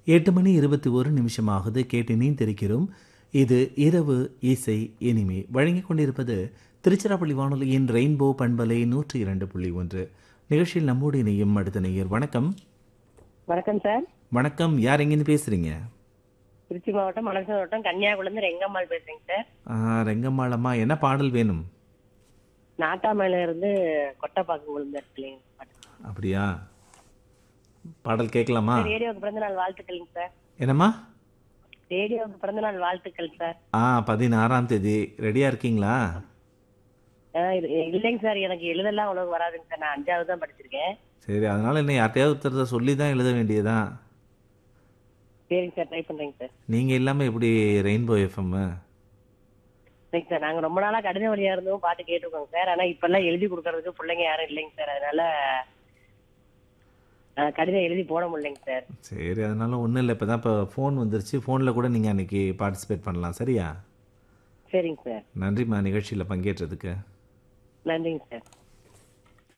8:21 ஆகுது. கேட்டு இணைந்திருக்கிறோம். இது இரவு இசை இனிமை. வழங்கிக் கொண்டிருப்பது திருச்சிராப்பள்ளி வானொலியின் ரெயின்போ பண்பலை 102.1. நிகழ்ச்சியில் நம்மோடு இணையும் அடுத்த நேயர். வணக்கம். வணக்கம் சார். வணக்கம். யார் எங்கேருந்து பேசுறீங்க? திருச்சி மாவட்டம் மலசன் மாவட்டம் கன்னியாகுளம் ரெங்கம்மாள் பேசுறேங்க சார். ரெங்கம்மாளம்மா, என்ன பாடல் வேணும்? நாட்டாமையில இருந்து கொட்டப்பாக்கம் விழுந்த பிள்ளைங்க. அப்படியா? பாடல் கேட்கலாமா? ரேடியோவுக்கு பிறந்த நாள் வாழ்த்துக்கள்ங்க சார். என்னம்மா? ரேடியோவுக்கு பிறந்த நாள் வாழ்த்துக்கள் சார். 16ஆம் தேதி. ரெடியா இருக்கீங்களா? இல்லைங்க சார், எனக்கு எழுதெல்லாம் அவ்வளவு வராதுங்க சார். நான் 5வது தான் படிச்சிருக்கேன். சரி, அதனால என்ன, யார்ட்டையாவது ஒருத்தரத்தை சொல்லி தான் எழுத வேண்டியதான். சரிங்க சார், ட்ரை பண்றேங்க சார். நீங்க இல்லாம எப்படி ரெயின்போ எஃப்எம்? சரிங்க சார், நாங்க ரொம்ப நாளா கடித வழியா இருந்தும் பாட்டு கேட்டிருக்கோங்க சார். ஆனா இப்ப எல்லாம் எழுதி கொடுக்கறதுக்கு பிள்ளைங்க யாரும் இல்லைங்க சார். அதனால கடிதம் எழுதி போட முடியலைங்க சார். சரி, அதனால ஒன்றும் இல்லை. இப்போ ஃபோன் வந்துருச்சு. ஃபோனில் கூட நீங்கள் அன்றைக்கி பார்ட்டிசிபேட் பண்ணலாம். சரியா? சரிங்க சார். நன்றிம்மா நிகழ்ச்சியில் பங்கேற்றதுக்கு. நன்றிங்க சார்.